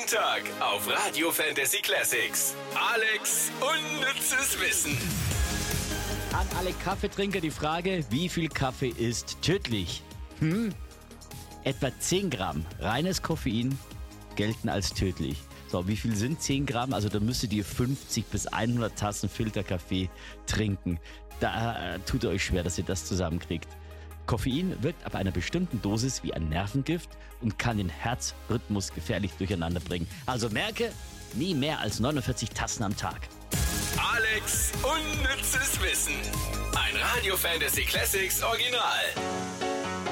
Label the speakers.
Speaker 1: Jeden Tag auf Radio Fantasy Classics. Alex unnützes Wissen.
Speaker 2: An alle Kaffeetrinker die Frage, wie viel Kaffee ist tödlich? Etwa 10 Gramm reines Koffein gelten als tödlich. So, wie viel sind 10 Gramm? Also da müsstet ihr 50 bis 100 Tassen Filterkaffee trinken. Da tut ihr euch schwer, dass ihr das zusammenkriegt. Koffein wirkt ab einer bestimmten Dosis wie ein Nervengift und kann den Herzrhythmus gefährlich durcheinander bringen. Also merke, nie mehr als 49 Tassen am Tag.
Speaker 1: Alex unnützes Wissen. Ein Radio Fantasy Classics Original.